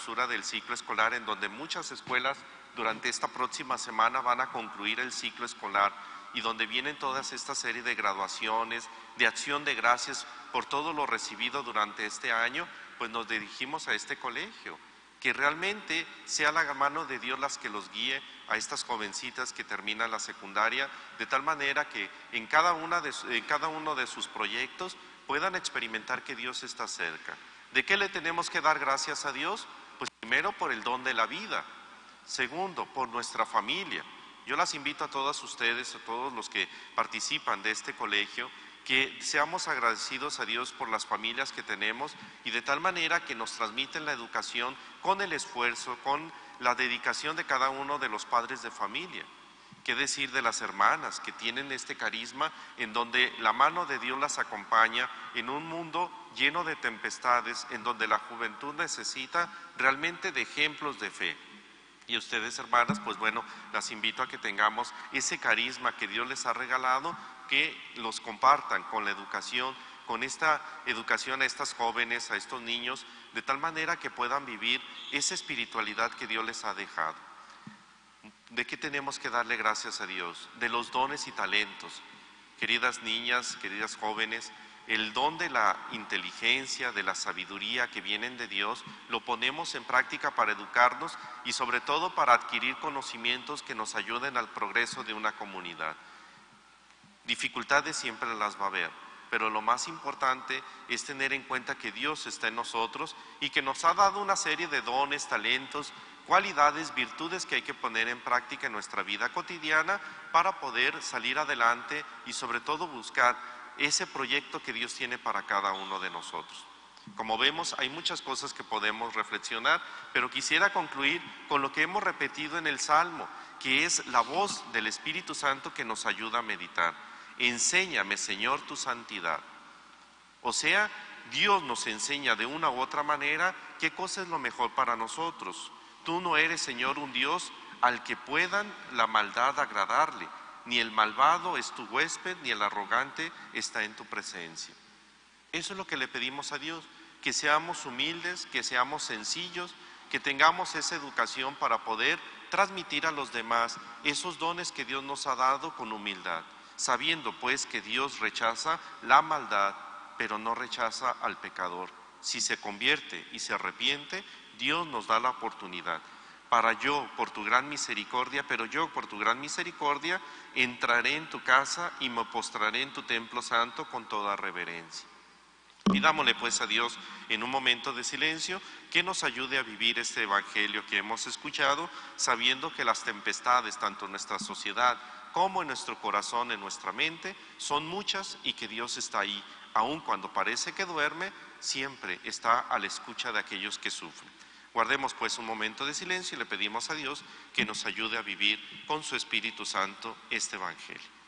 clausura del ciclo escolar, en donde muchas escuelas durante esta próxima semana van a concluir el ciclo escolar y donde vienen todas esta serie de graduaciones, de acción de gracias por todo lo recibido durante este año, pues nos dirigimos a este colegio. Que realmente sea la mano de Dios las que los guíe a estas jovencitas que terminan la secundaria, de tal manera que en cada uno de sus proyectos puedan experimentar que Dios está cerca. ¿De qué le tenemos que dar gracias a Dios? Pues primero por el don de la vida, segundo por nuestra familia. Yo las invito a todas ustedes, a todos los que participan de este colegio, que seamos agradecidos a Dios por las familias que tenemos y de tal manera que nos transmiten la educación con el esfuerzo, con la dedicación de cada uno de los padres de familia. ¿Qué decir de las hermanas que tienen este carisma en donde la mano de Dios las acompaña en un mundo lleno de tempestades, en donde la juventud necesita realmente de ejemplos de fe? Y ustedes, hermanas, pues bueno, las invito a que tengamos ese carisma que Dios les ha regalado, que los compartan con la educación, con esta educación a estas jóvenes, a estos niños, de tal manera que puedan vivir esa espiritualidad que Dios les ha dejado. ¿De qué tenemos que darle gracias a Dios? De los dones y talentos. Queridas niñas, queridas jóvenes, el don de la inteligencia, de la sabiduría que vienen de Dios, lo ponemos en práctica para educarnos y sobre todo para adquirir conocimientos que nos ayuden al progreso de una comunidad. Dificultades siempre las va a haber, pero lo más importante es tener en cuenta que Dios está en nosotros y que nos ha dado una serie de dones, talentos, cualidades, virtudes que hay que poner en práctica en nuestra vida cotidiana para poder salir adelante y sobre todo buscar ese proyecto que Dios tiene para cada uno de nosotros. Como vemos, hay muchas cosas que podemos reflexionar, pero quisiera concluir con lo que hemos repetido en el Salmo, que es la voz del Espíritu Santo que nos ayuda a meditar. Enséñame, Señor, tu santidad. O sea, Dios nos enseña de una u otra manera qué cosa es lo mejor para nosotros. Tú no eres, Señor, un Dios al que puedan la maldad agradarle. Ni el malvado es tu huésped, ni el arrogante está en tu presencia. Eso es lo que le pedimos a Dios, que seamos humildes, que seamos sencillos, que tengamos esa educación para poder transmitir a los demás esos dones que Dios nos ha dado con humildad, sabiendo pues que Dios rechaza la maldad, pero no rechaza al pecador. Si se convierte y se arrepiente, Dios nos da la oportunidad. Para yo, por tu gran misericordia, pero yo, por tu gran misericordia, entraré en tu casa y me postraré en tu templo santo con toda reverencia. Pidámosle pues a Dios en un momento de silencio que nos ayude a vivir este evangelio que hemos escuchado, sabiendo que las tempestades, tanto en nuestra sociedad como en nuestro corazón, en nuestra mente, son muchas y que Dios está ahí, aun cuando parece que duerme, siempre está a la escucha de aquellos que sufren. Guardemos pues un momento de silencio y le pedimos a Dios que nos ayude a vivir con su Espíritu Santo este evangelio.